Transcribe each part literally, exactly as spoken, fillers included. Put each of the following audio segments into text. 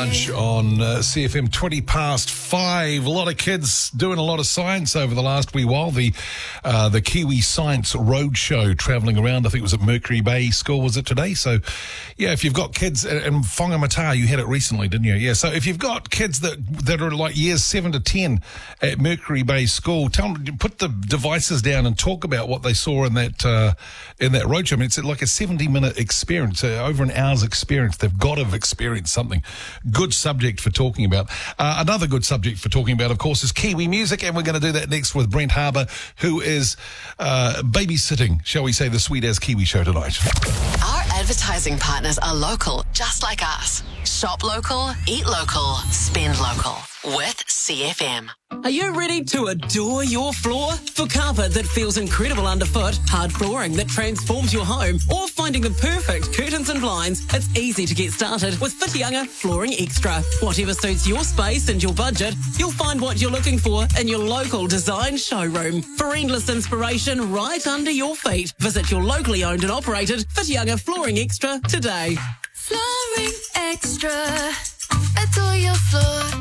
Lunch on uh, C F M, twenty past five. A lot of kids doing a lot of science over the last wee while. The uh, the Kiwi Science Roadshow travelling around. I think it was at Mercury Bay School, was it today? So, yeah, if you've got kids, and Whangamata, you had it recently, didn't you? Yeah, so if you've got kids that, that are like years seven to ten at Mercury Bay School, tell them, put the devices down and talk about what they saw in that, uh, in that roadshow. I mean, it's like a seventy minute experience, uh, over an hour's experience. They've got to have experienced something. Good subject for talking about. Uh, another good subject for talking about, of course, is Kiwi music, and we're going to do that next with Brent Harbour, who is uh, babysitting, shall we say, the Sweet As Kiwi show tonight. Our advertising partners are local, just like us. Shop local, eat local, spend local with C F M. Are you ready to adore your floor? For carpet that feels incredible underfoot, hard flooring that transforms your home, or finding the perfect curtains and blinds, it's easy to get started with Whitianga Flooring Extra. Whatever suits your space and your budget, you'll find what you're looking for in your local design showroom. For endless inspiration right under your feet, visit your locally owned and operated Whitianga Flooring Extra today. Flooring Extra. Adore your floor.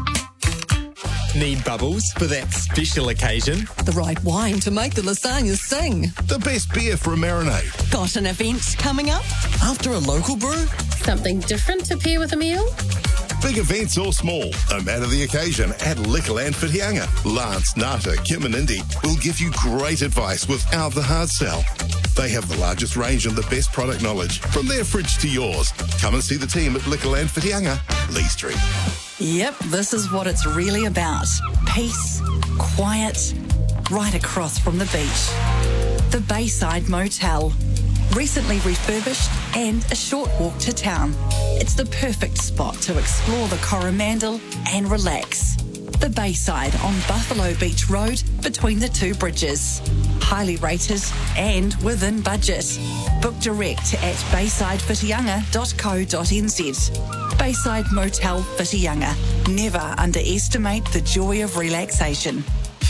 Need bubbles for that special occasion? The right wine to make the lasagna sing. The best beer for a marinade. Got an event coming up? After a local brew? Something different to pair with a meal? Big events or small, no matter the occasion, at Liquorland Whitianga. Lance, Nata, Kim and Indy will give you great advice without the hard sell. They have the largest range and the best product knowledge, from their fridge to yours. Come and see the team at Liquorland Whitianga, Lee Street. Yep, this is what it's really about. Peace, quiet, right across from the beach. The Bayside Motel. Recently refurbished and a short walk to town. It's the perfect spot to explore the Coromandel and relax. The Bayside on Buffalo Beach Road between the two bridges. Highly rated and within budget. Book direct at bayside whitianga dot co dot n z. Bayside Motel Whitianga. Never underestimate the joy of relaxation.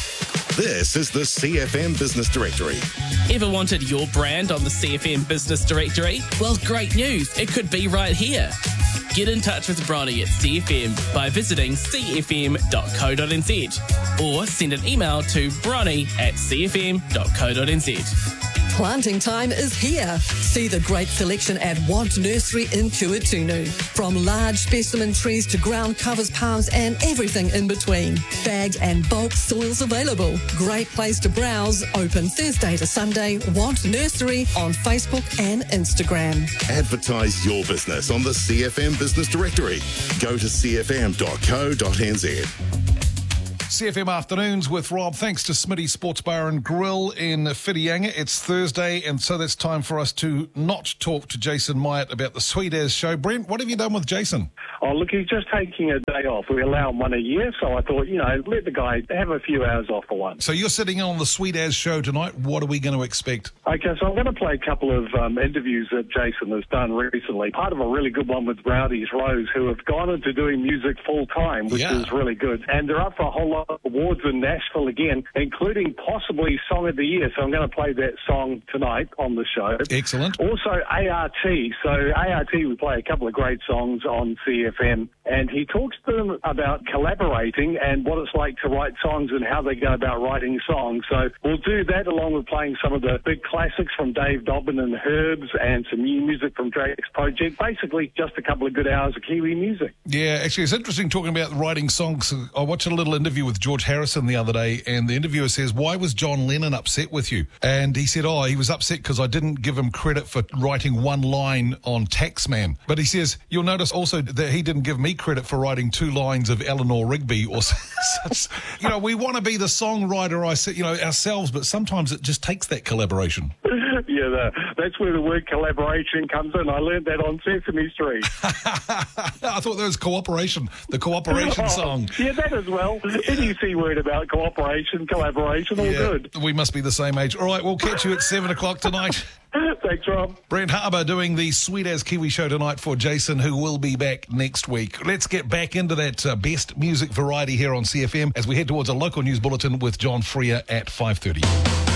This is the C F M Business Directory. Ever wanted your brand on the C F M Business Directory? Well, great news. It could be right here. Get in touch with Bronny at C F M by visiting c f m dot co dot n z or send an email to bronny at c f m dot co dot n z. Planting time is here. See the great selection at Want Nursery in Kuatunu. From large specimen trees to ground covers, palms and everything in between. Bagged and bulk soils available. Great place to browse. Open Thursday to Sunday. Want Nursery on Facebook and Instagram. Advertise your business on the C F M Business Directory. Go to c f m dot co dot n z. C F M Afternoons with Rob. Thanks to Smitty Sports Bar and Grill in Whitianga. It's Thursday, and so that's time for us to not talk to Jason Myatt about the Sweet As show. Brent, what have you done with Jason? Oh, look, he's just taking a day off. We allow him one a year, so I thought, you know, let the guy have a few hours off for once. So you're sitting on the Sweet As show tonight. What are we going to expect? Okay, so I'm going to play a couple of um, interviews that Jason has done recently. Part of a really good one with Rowdy's Rose, who have gone into doing music full-time, which Yeah. is really good. And they're up for a whole lot of awards in Nashville again, including possibly Song of the Year. So I'm going to play that song tonight on the show. Excellent. Also, A R T. So A R T, we play a couple of great songs on C F M, and he talks to them about collaborating and what it's like to write songs and how they go about writing songs. So we'll do that along with playing some of the big classics from Dave Dobbin and Herbs and some new music from Drake's Project. Basically, just a couple of good hours of Kiwi music. Yeah, actually, it's interesting talking about writing songs. I watched a little interview with George Harrison the other day, and the interviewer says, why was John Lennon upset with you? And he said, oh, he was upset because I didn't give him credit for writing one line on Taxman. But he says, you'll notice also that he didn't give me credit for writing two lines of Eleanor Rigby or such. You know, we want to be the songwriter, I said, you know, ourselves, but sometimes it just takes that collaboration. Yeah, the, that's where the word collaboration comes in. I learned that on Sesame Street. I thought that was cooperation, the cooperation oh, song. Yeah, that as well. Any C word about cooperation, collaboration, all Yeah, good. we must be the same age. All right, we'll catch you at seven o'clock tonight. Thanks, Rob. Brent Harbour doing the Sweet As Kiwi show tonight for Jason, who will be back next week. Let's get back into that uh, best music variety here on C F M as we head towards a local news bulletin with John Freer at five thirty.